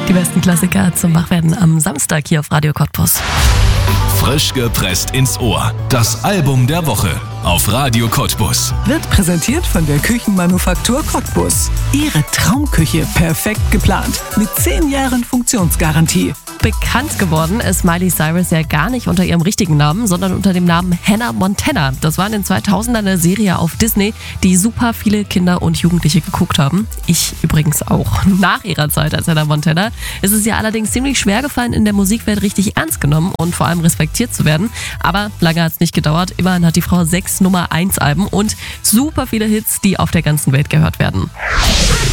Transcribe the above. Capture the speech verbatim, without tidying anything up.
Die besten Klassiker zum Wachwerden am Samstag hier auf Radio Cottbus. Frisch gepresst ins Ohr. Das Album der Woche auf Radio Cottbus. Wird präsentiert von der Küchenmanufaktur Cottbus. Ihre Traumküche perfekt geplant. Mit zehn Jahren Funktionsgarantie. Bekannt geworden ist Miley Cyrus ja gar nicht unter ihrem richtigen Namen, sondern unter dem Namen Hannah Montana. Das war in den zweitausendern eine Serie auf Disney, die super viele Kinder und Jugendliche geguckt haben. Ich übrigens auch. Nach ihrer Zeit als Hannah Montana ist es ihr allerdings ziemlich schwer gefallen, in der Musikwelt richtig ernst genommen und vor allem respektiert zu werden. Aber lange hat es nicht gedauert. Immerhin hat die Frau sechs Nummer eins Alben und super viele Hits, die auf der ganzen Welt gehört werden.